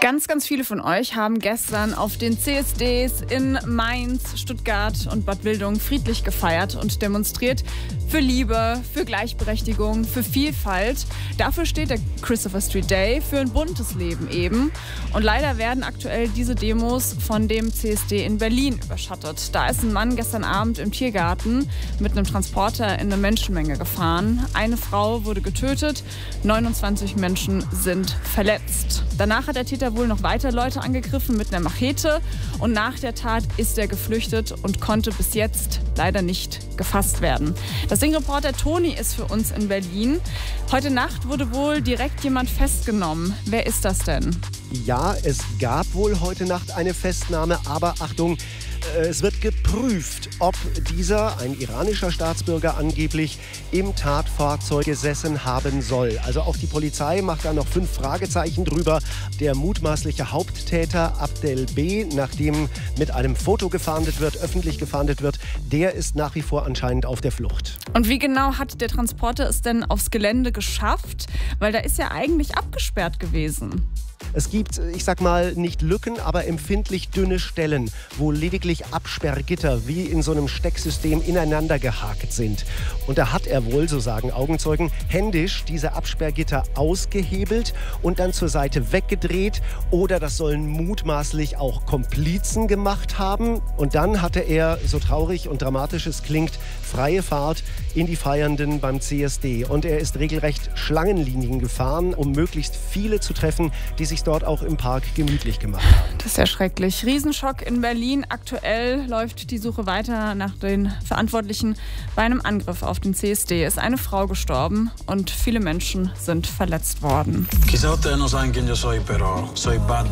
Ganz, ganz viele von euch haben gestern auf den CSDs in Mainz, Stuttgart und Bad Wildungen friedlich gefeiert und demonstriert für Liebe, für Gleichberechtigung, für Vielfalt. Dafür steht der Christopher Street Day, für ein buntes Leben eben. Und leider werden aktuell diese Demos von dem CSD in Berlin überschattet. Da ist ein Mann gestern Abend im Tiergarten mit einem Transporter in eine Menschenmenge gefahren. Eine Frau wurde getötet, 29 Menschen sind verletzt. Danach hat der Täter wohl noch weiter Leute angegriffen mit einer Machete und nach der Tat ist er geflüchtet und konnte bis jetzt leider nicht gefasst werden. Das Ding-Reporter Toni ist für uns in Berlin. Heute Nacht wurde wohl direkt jemand festgenommen. Wer ist das denn? Ja, es gab wohl heute Nacht eine Festnahme, aber Achtung, es wird geprüft, ob dieser, ein iranischer Staatsbürger angeblich, im Tatfahrzeug gesessen haben soll. Also auch die Polizei macht da noch 5 Fragezeichen drüber. Der mutmaßliche Haupttäter Abdel B., nachdem mit einem Foto gefahndet wird, öffentlich gefahndet wird, der ist nach wie vor anscheinend auf der Flucht. Und wie genau hat der Transporter es denn aufs Gelände geschafft? Weil da ist ja eigentlich abgesperrt gewesen. Es gibt, ich sag mal, nicht Lücken, aber empfindlich dünne Stellen, wo lediglich Absperrgitter wie in so einem Stecksystem ineinander gehakt sind. Und da hat er wohl, so sagen Augenzeugen, händisch diese Absperrgitter ausgehebelt und dann zur Seite weggedreht. Oder das sollen mutmaßlich auch Komplizen gemacht haben. Und dann hatte er, so traurig und dramatisch es klingt, freie Fahrt in die Feiernden beim CSD. Und er ist regelrecht Schlangenlinien gefahren, um möglichst viele zu treffen, die sich dort auch im Park gemütlich gemacht haben. Das ist ja schrecklich. Riesenschock in Berlin. Aktuell läuft die Suche weiter nach den Verantwortlichen. Bei einem Angriff auf den CSD ist eine Frau gestorben und viele Menschen sind verletzt worden.